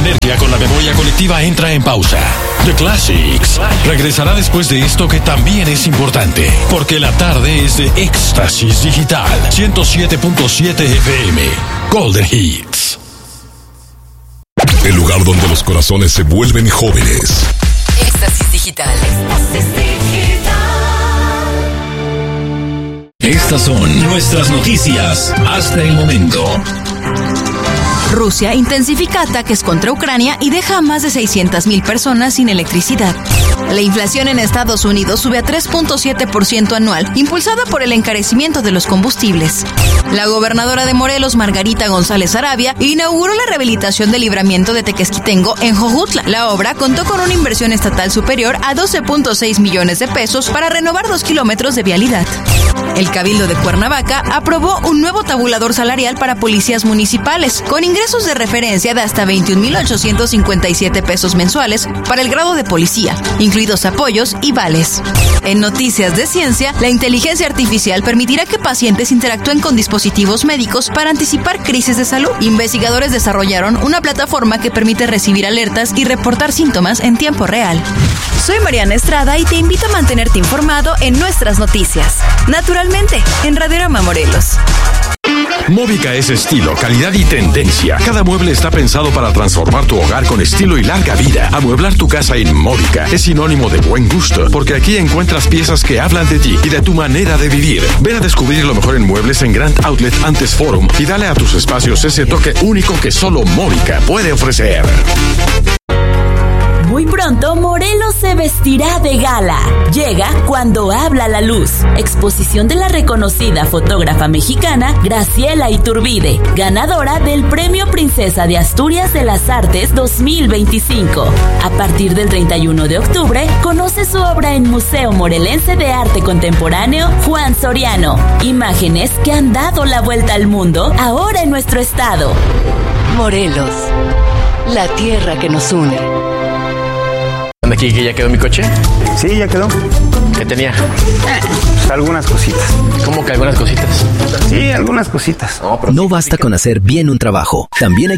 energía con la memoria colectiva entra en pausa. The Classics regresará después de esto que también es importante, porque la tarde es de Éxtasis Digital 107.7 FM Golden Hits. El lugar donde los corazones se vuelven jóvenes. Éxtasis Digital. Éxtasis Digital. Estas son nuestras noticias hasta el momento. Rusia intensifica ataques contra Ucrania y deja a más de 600,000 personas sin electricidad. La inflación en Estados Unidos sube a 3.7% anual, impulsada por el encarecimiento de los combustibles. La gobernadora de Morelos, Margarita González Arabia, inauguró la rehabilitación del libramiento de Tequesquitengo en Jojutla. La obra contó con una inversión estatal superior a 12.6 millones de pesos para renovar 2 kilómetros de vialidad. El Cabildo de Cuernavaca aprobó un nuevo tabulador salarial para policías municipales, con ingresos de referencia de hasta 21,857 pesos mensuales para el grado de policía, incluidos apoyos y vales. En noticias de ciencia, la inteligencia artificial permitirá que pacientes interactúen con dispositivos médicos para anticipar crisis de salud. Investigadores desarrollaron una plataforma que permite recibir alertas y reportar síntomas en tiempo real. Soy Mariana Estrada y te invito a mantenerte informado en nuestras noticias. Naturalmente, en Radiorama Morelos. Móvica es estilo, calidad y tendencia. Cada mueble está pensado para transformar tu hogar con estilo y larga vida. Amueblar tu casa en Móvica es sinónimo de buen gusto, porque aquí encuentras piezas que hablan de ti y de tu manera de vivir. Ven a descubrir lo mejor en muebles en Grand Outlet Antes Forum y dale a tus espacios ese toque único que solo Móvica puede ofrecer. Muy pronto, Morelos se vestirá de gala. Llega Cuando habla la luz. Exposición de la reconocida fotógrafa mexicana Graciela Iturbide, ganadora del Premio Princesa de Asturias de las Artes 2025. A partir del 31 de octubre, conoce su obra en Museo Morelense de Arte Contemporáneo Juan Soriano. Imágenes que han dado la vuelta al mundo ahora en nuestro estado. Morelos, la tierra que nos une. ¿Aquí que ya quedó mi coche? Sí, ya quedó. ¿Qué tenía? Algunas cositas. ¿Cómo que algunas cositas? Sí, algunas cositas. No basta con hacer bien un trabajo. También hay